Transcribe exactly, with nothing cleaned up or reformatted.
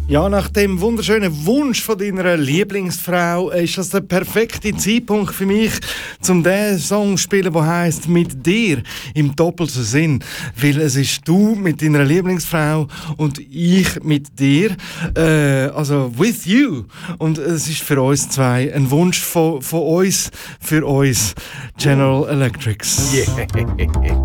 Ja, nach dem wunderschönen Wunsch von deiner Lieblingsfrau ist das der perfekte Zeitpunkt für mich, um den Song zu spielen, der heisst «Mit dir» im doppelten Sinn. Weil es ist du mit deiner Lieblingsfrau und ich mit dir, äh, also «with you». Und es ist für uns zwei ein Wunsch von, von uns, für uns, General Electrics. Yeah.